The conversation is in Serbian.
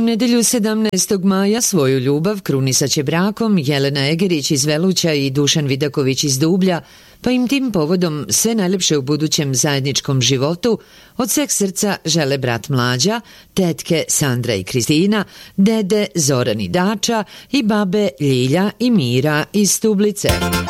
nedelju 17. maja svoju ljubav krunisaće brakom Jelena Egerić iz Veluća i Dušan Vidaković iz Dublja, pa im tim povodom sve najlepše u budućem zajedničkom životu od sveg srca žele brat Mlađa, tetke Sandra i Kristina, dede Zoran i Dača i babe Ljilja i Mira iz Stublice.